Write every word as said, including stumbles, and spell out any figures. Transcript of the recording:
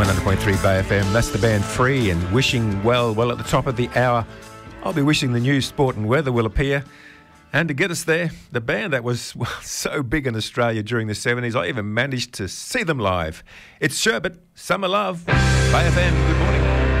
one hundred point three Bay F M. That's the band Free, and wishing well. Well, at the top of the hour, I'll be wishing the news, sport and weather will appear. And to get us there, the band that was well, so big in Australia during the seventies, I even managed to see them live. It's Sherbet, Summer Love, Bay F M. Good morning.